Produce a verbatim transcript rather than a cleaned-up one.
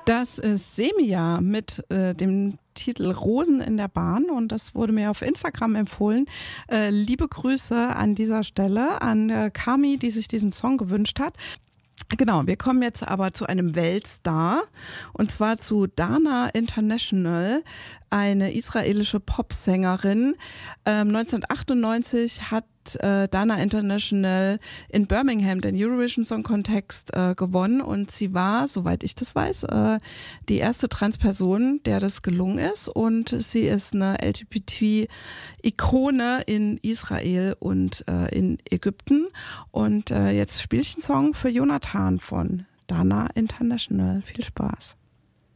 Das ist Semia mit äh, dem Titel Rosen in der Bahn und das wurde mir auf Instagram empfohlen. Äh, liebe Grüße an dieser Stelle an äh, Kami, die sich diesen Song gewünscht hat. Genau, wir kommen jetzt aber zu einem Weltstar und zwar zu Dana International, eine israelische Popsängerin. Ähm, neunzehnhundertachtundneunzig hat äh, Dana International in Birmingham den Eurovision Song Contest äh, gewonnen und sie war, soweit ich das weiß, äh, die erste Transperson, der das gelungen ist und sie ist eine L G B T-Ikone in Israel und äh, in Ägypten und äh, jetzt spiele ich einen Song für Jonathan von Dana International. Viel Spaß.